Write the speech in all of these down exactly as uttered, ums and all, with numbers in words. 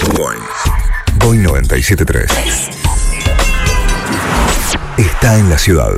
Boing noventa y siete punto tres. Está en la ciudad.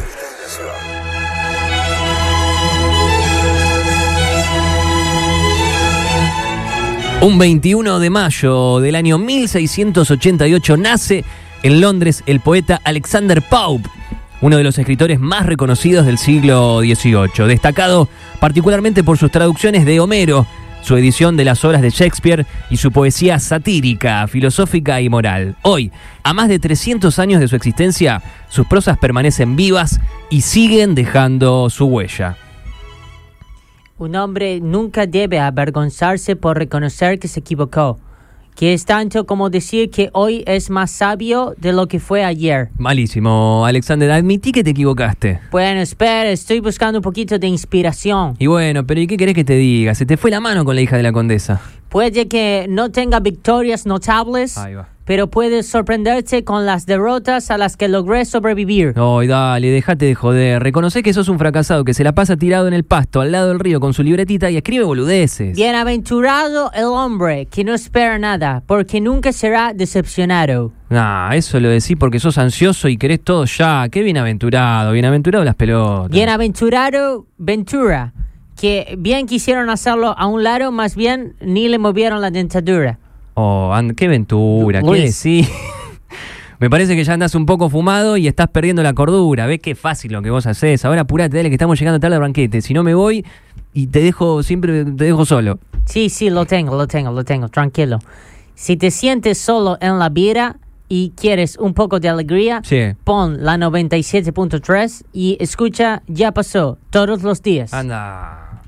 Un veintiuno de mayo del año mil seiscientos ochenta y ocho nace en Londres el poeta Alexander Pope, uno de los escritores más reconocidos del siglo dieciocho, destacado particularmente por sus traducciones de Homero, su edición de las obras de Shakespeare y su poesía satírica, filosófica y moral. Hoy, a más de trescientos años de su existencia, sus prosas permanecen vivas y siguen dejando su huella. Un hombre nunca debe avergonzarse por reconocer que se equivocó, que es tanto como decir que hoy es más sabio de lo que fue ayer. Malísimo, Alexander, admití que te equivocaste. Bueno, espera, estoy buscando un poquito de inspiración. Y bueno, pero ¿y qué querés que te diga? Se te fue la mano con la hija de la condesa. Puede que no tenga victorias notables, Ahí va. pero puedes sorprenderte con las derrotas a las que logré sobrevivir. Ay, dale, dejate de joder. Reconocé que sos un fracasado que se la pasa tirado en el pasto al lado del río con su libretita y escribe boludeces. Bienaventurado el hombre que no espera nada, porque nunca será decepcionado. Nah, eso lo decís porque sos ansioso y querés todo ya. Qué bienaventurado, bienaventurado las pelotas. Bienaventurado Ventura, que bien quisieron hacerlo a un lado, más bien ni le movieron la dentadura. Oh, and- qué ventura, Luis. qué decís. Me parece que ya andás un poco fumado y estás perdiendo la cordura. ¿Ves qué fácil lo que vos hacés? Ahora apurate, dale, que estamos llegando tarde al banquete. Si no me voy y te dejo, siempre te dejo solo. Sí, sí, lo tengo, lo tengo, lo tengo, tranquilo. Si te sientes solo en la vida y quieres un poco de alegría, Sí. pon la noventa y siete punto tres y escucha Ya Pasó todos los días. Anda.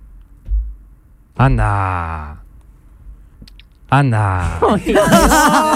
Anda. Anda.